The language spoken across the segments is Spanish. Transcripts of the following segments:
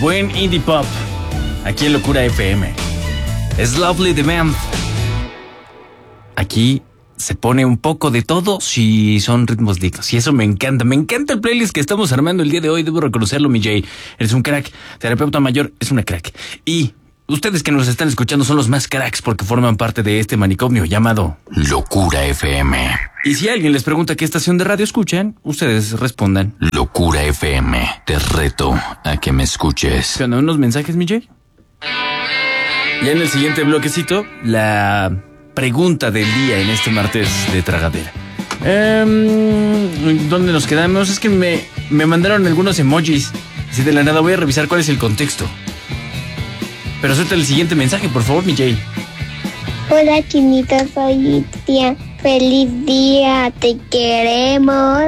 Buen indie pop. Aquí en Locura FM. Es Lovely the Band. Aquí se pone un poco de todo si son ritmos dignos. Y eso me encanta. Me encanta el playlist que estamos armando el día de hoy. Debo reconocerlo, mi Jay. Eres un crack. Terapeuta mayor es una crack. Y ustedes que nos están escuchando son los más cracks porque forman parte de este manicomio llamado Locura FM. Y si alguien les pregunta qué estación de radio escuchan, ustedes respondan Locura FM. Te reto a que me escuches. ¿Qué onda? ¿Unos mensajes, mi Jay? Ya en el siguiente bloquecito, la pregunta del día en este martes de tragadera. ¿Dónde nos quedamos? Es que me mandaron algunos emojis. Así de la nada voy a revisar cuál es el contexto. Pero suelta el siguiente mensaje, por favor, mi Jay. Hola, Chinito, soy tía. Feliz día, te queremos.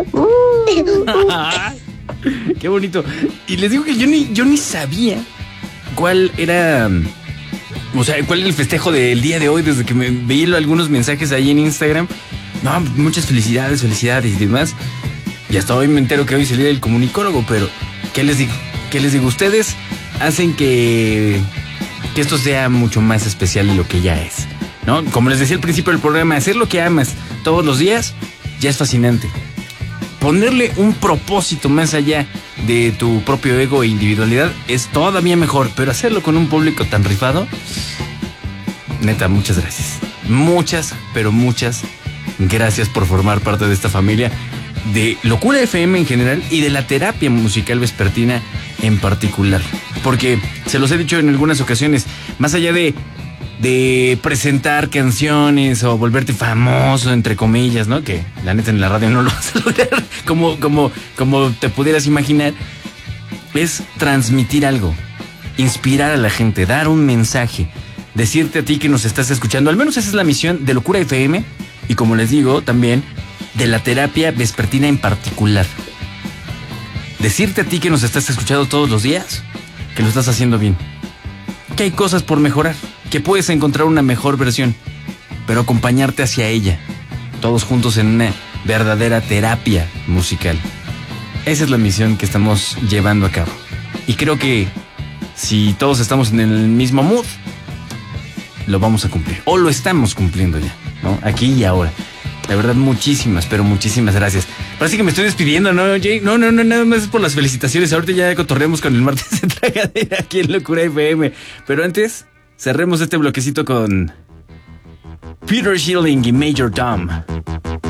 Qué bonito. Y les digo que yo ni sabía cuál era... O sea, ¿cuál es el festejo del día de hoy? Desde que me veí algunos mensajes ahí en Instagram. No, muchas felicidades y demás. Y hasta hoy me entero que hoy es el día del comunicólogo, pero ¿qué les digo? Ustedes hacen que esto sea mucho más especial de lo que ya es, ¿no? Como les decía al principio del programa, hacer lo que amas todos los días ya es fascinante. Ponerle un propósito más allá de tu propio ego e individualidad es todavía mejor, pero hacerlo con un público tan rifado, neta, muchas gracias. Muchas, pero muchas gracias por formar parte de esta familia de Locura FM en general y de la terapia musical vespertina en particular. Porque se los he dicho en algunas ocasiones, más allá de presentar canciones o volverte famoso, entre comillas, ¿no? Que la neta en la radio no lo vas a lograr como te pudieras imaginar. Es transmitir algo, inspirar a la gente, dar un mensaje, decirte a ti que nos estás escuchando. Al menos esa es la misión de Locura FM y, como les digo, también de la terapia vespertina en particular. Decirte a ti que nos estás escuchando todos los días que lo estás haciendo bien, que hay cosas por mejorar, que puedes encontrar una mejor versión, pero acompañarte hacia ella, todos juntos en una verdadera terapia musical. Esa es la misión que estamos llevando a cabo. Y creo que si todos estamos en el mismo mood, lo vamos a cumplir. O lo estamos cumpliendo ya, ¿no? Aquí y ahora. La verdad, muchísimas, pero muchísimas gracias. Parece que me estoy despidiendo, ¿no, Jay? No, nada más es por las felicitaciones. Ahorita ya cotorreamos con el martes de tragadera aquí en Locura FM. Pero antes, cerremos este bloquecito con Peter Schilling y Major Tom.